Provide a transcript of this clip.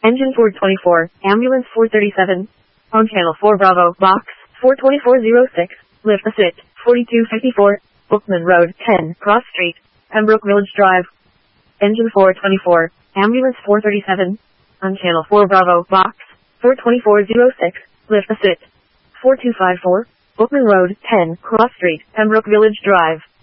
Engine 424, Ambulance 437. On Channel 4 Bravo, Box 42406, lift the sit, 4254, Bookman Road, 10, Cross Street, Pembroke Village Drive. Engine 424, Ambulance 437. On Channel 4 Bravo, Box 42406, lift the sit, 4254, Bookman Road, 10, Cross Street, Pembroke Village Drive.